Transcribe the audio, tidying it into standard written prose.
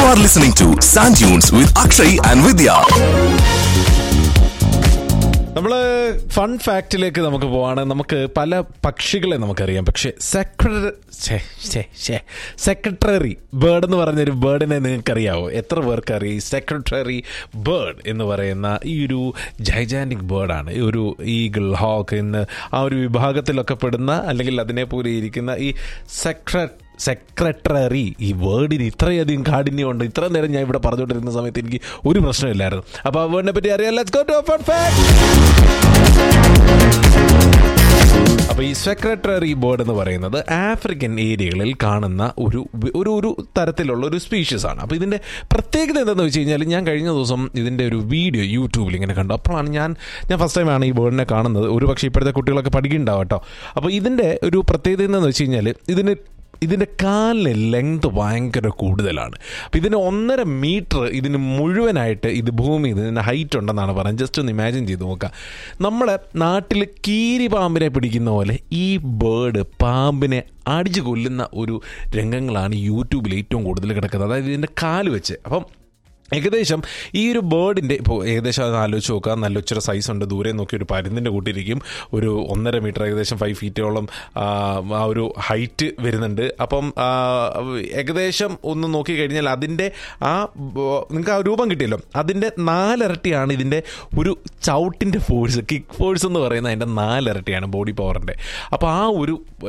are listening to Sand Dunes with Akshay and Vidya. നമ്മൾ fun ഫാക്റ്റിലേക്ക് നമുക്ക് പോവാണ്. നമുക്ക് പല പക്ഷികളെ നമുക്കറിയാം, പക്ഷേ സെക്രട്ടറി ബേർഡ് എന്ന് പറഞ്ഞൊരു ബേർഡിനെ നിങ്ങൾക്കറിയാവോ? എത്ര പേർക്ക് അറിയാം? സെക്രട്ടറി ബേർഡ് എന്ന് പറയുന്ന ഈ ഒരു ജൈജാൻറ്റിക് ബേർഡാണ്. ഈ ഒരു ഈഗിൾ, ഹോക്ക് എന്ന് ആ ഒരു വിഭാഗത്തിലൊക്കെ പെടുന്ന, അല്ലെങ്കിൽ അതിനെ പോലെ ഇരിക്കുന്ന ഈ സെക്രട്ടറി, ഈ വേർഡിന് ഇത്രയധികം കാഠിന്യമുണ്ട്. ഇത്ര നേരം ഞാൻ ഇവിടെ പറഞ്ഞുകൊണ്ടിരുന്ന സമയത്ത് എനിക്ക് ഒരു പ്രശ്നമില്ലായിരുന്നു. അപ്പോൾ ആ വേർഡിനെ പറ്റി അറിയാം. Let's go to fun fact. അപ്പോൾ ഈ സെക്രട്ടറി ബേർഡ് എന്ന് പറയുന്നത് ആഫ്രിക്കൻ ഏരിയകളിൽ കാണുന്ന ഒരു തരത്തിലുള്ള ഒരു സ്പീഷീസ് ആണ്. അപ്പോൾ ഇതിൻ്റെ പ്രത്യേകത എന്താണെന്ന് വെച്ച് കഴിഞ്ഞാൽ, ഞാൻ കഴിഞ്ഞ ദിവസം ഇതിൻ്റെ ഒരു വീഡിയോ യൂട്യൂബിൽ ഇങ്ങനെ കണ്ടു. അപ്പോഴാണ് ഞാൻ ഫസ്റ്റ് ടൈമാണ് ഈ ബേർഡിനെ കാണുന്നത്. ഒരു പക്ഷേ ഇപ്പോഴത്തെ കുട്ടികളൊക്കെ പഠിക്കുന്നുണ്ടാവും കേട്ടോ. അപ്പോൾ ഇതിൻ്റെ ഒരു പ്രത്യേകത എന്താണെന്ന് വെച്ച് കഴിഞ്ഞാൽ, ഇതിൻ്റെ കാലിന് ലെങ്ത് ഭയങ്കര കൂടുതലാണ്. അപ്പോൾ ഇതിന് 1.5 മീറ്റർ ഇതിന് മുഴുവനായിട്ട് ഇത് ഭൂമി ഇതിന് ഹൈറ്റ് ഉണ്ടെന്നാണ് പറയുന്നത്. ജസ്റ്റ് ഒന്ന് ഇമാജിൻ ചെയ്ത് നോക്കാം. നമ്മളെ നാട്ടിൽ കീരി പാമ്പിനെ പിടിക്കുന്ന പോലെ ഈ ബേർഡ് പാമ്പിനെ അടിച്ചു കൊല്ലുന്ന ഒരു രംഗങ്ങളാണ് യൂട്യൂബിൽ ഏറ്റവും കൂടുതൽ കിടക്കുന്നത്. അതായത് ഇതിൻ്റെ കാല് വെച്ച്. അപ്പം ഏകദേശം ഈ ഒരു ബേർഡിൻ്റെ ഇപ്പോൾ ഏകദേശം അത് ആലോചിച്ച് നോക്കുക. നല്ല ഇച്ചിരി സൈസ് ഉണ്ട്. ദൂരെ നോക്കി ഒരു പരുന്തിൻ്റെ കൂട്ടിരിക്കും. ഒരു 1.5 മീറ്റർ, ഏകദേശം 5 ഫീറ്റോളം ആ ഒരു ഹൈറ്റ് വരുന്നുണ്ട്. അപ്പം ഏകദേശം ഒന്ന് നോക്കിക്കഴിഞ്ഞാൽ അതിൻ്റെ നിങ്ങൾക്ക് ആ രൂപം കിട്ടിയല്ലോ, അതിൻ്റെ 4 ഇരട്ടിയാണ് ഇതിൻ്റെ ഒരു ചവിട്ടിൻ്റെ ഫോഴ്സ്, കിക്ക് ഫോഴ്സ് എന്ന് പറയുന്നത് അതിൻ്റെ 4 ഇരട്ടിയാണ് ബോഡി പവറിൻ്റെ. അപ്പോൾ ആ ഒരു